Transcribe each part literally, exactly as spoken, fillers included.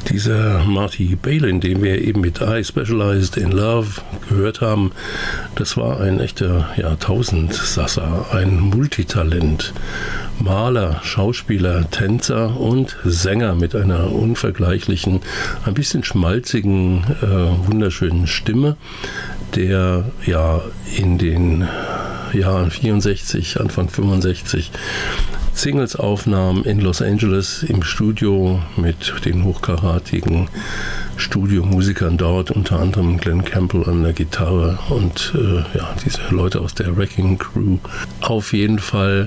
Dieser Marty Balin, den wir eben mit I Specialized in Love gehört haben, das war ein echter ja, Tausendsasser, ein Multitalent. Maler, Schauspieler, Tänzer und Sänger mit einer unvergleichlichen, ein bisschen schmalzigen, äh, wunderschönen Stimme, der ja in den Jahren vierundsechzig, Anfang fünfundsechzig Singles aufnahm in Los Angeles im Studio mit den hochkarätigen Studiomusikern dort, unter anderem Glenn Campbell an der Gitarre und äh, ja, diese Leute aus der Wrecking Crew. Auf jeden Fall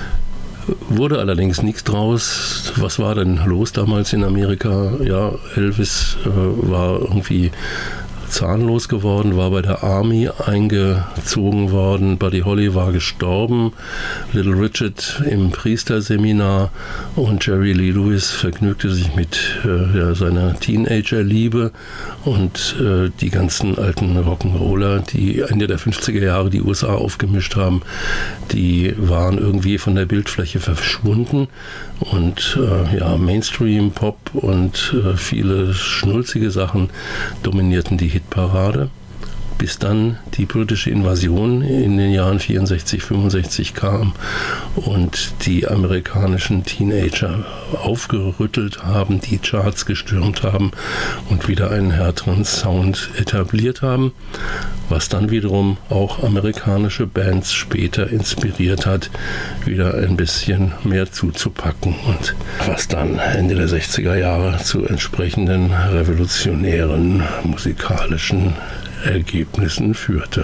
wurde allerdings nichts draus. Was war denn los damals in Amerika? Ja, Elvis äh, war irgendwie zahnlos geworden, war bei der Army eingezogen worden, Buddy Holly war gestorben, Little Richard im Priesterseminar und Jerry Lee Lewis vergnügte sich mit äh, ja, seiner Teenagerliebe und äh, die ganzen alten Rock'n'Roller, die Ende der fünfziger Jahre die U S A aufgemischt haben, die waren irgendwie von der Bildfläche verschwunden und äh, ja, Mainstream, Pop und äh, viele schnulzige Sachen dominierten die Hitparade, bis dann die britische Invasion in den Jahren vierundsechzig, fünfundsechzig kam und die amerikanischen Teenager aufgerüttelt haben, die Charts gestürmt haben und wieder einen härteren Sound etabliert haben, was dann wiederum auch amerikanische Bands später inspiriert hat, wieder ein bisschen mehr zuzupacken und was dann Ende der sechziger Jahre zu entsprechenden revolutionären musikalischen Ergebnissen führte.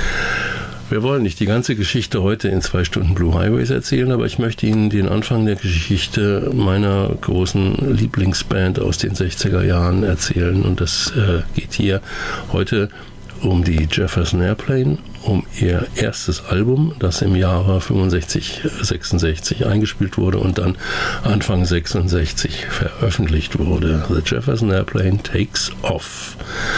Wir wollen nicht die ganze Geschichte heute in zwei Stunden Blue Highways erzählen, aber ich möchte Ihnen den Anfang der Geschichte meiner großen Lieblingsband aus den sechziger Jahren erzählen und das äh, geht hier heute um die Jefferson Airplane, um ihr erstes Album, das im Jahre fünfundsechzig, sechsundsechzig eingespielt wurde und dann Anfang sechsundsechzig veröffentlicht wurde. The Jefferson Airplane Takes Off.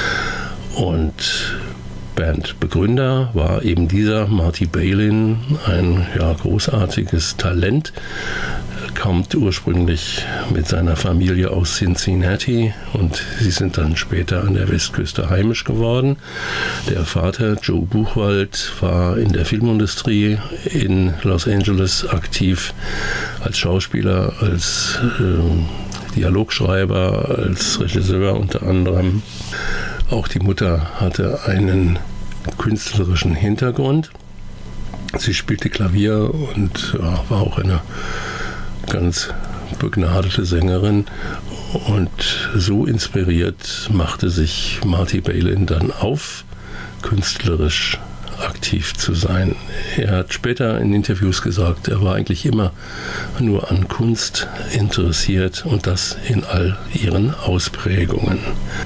Und Bandbegründer war eben dieser Marty Balin, ein ja, großartiges Talent, kommt ursprünglich mit seiner Familie aus Cincinnati und sie sind dann später an der Westküste heimisch geworden. Der Vater, Joe Buchwald, war in der Filmindustrie in Los Angeles aktiv als Schauspieler, als äh, Dialogschreiber, als Regisseur unter anderem. Auch die Mutter hatte einen künstlerischen Hintergrund. Sie spielte Klavier und ja, war auch eine ganz begnadete Sängerin. Und so inspiriert machte sich Marty Balin dann auf, künstlerisch aktiv zu sein. Er hat später in Interviews gesagt, er war eigentlich immer nur an Kunst interessiert und das in all ihren Ausprägungen.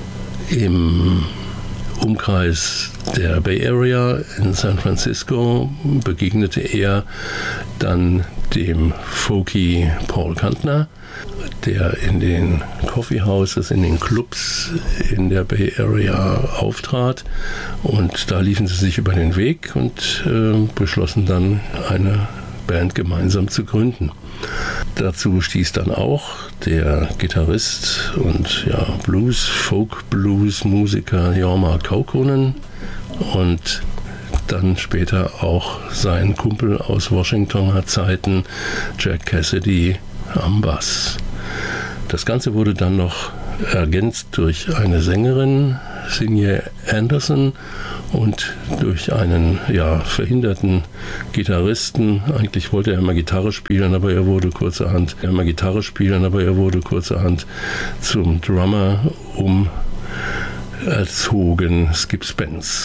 Im Umkreis der Bay Area in San Francisco begegnete er dann dem Folky Paul Kantner, der in den Coffee Houses, in den Clubs in der Bay Area auftrat. Und da liefen sie sich über den Weg und äh, beschlossen dann, eine Band gemeinsam zu gründen. Dazu stieß dann auch der Gitarrist und ja, Blues, Folk-Blues-Musiker Jorma Kaukonen und dann später auch sein Kumpel aus Washingtoner Zeiten, Jack Cassidy, am Bass. Das Ganze wurde dann noch ergänzt durch eine Sängerin, Signe Anderson, und durch einen ja, verhinderten Gitarristen. Eigentlich wollte er immer Gitarre spielen, aber er wurde kurzerhand immer Gitarre spielen, aber er wurde kurzerhand zum Drummer umerzogen, Skip Spence.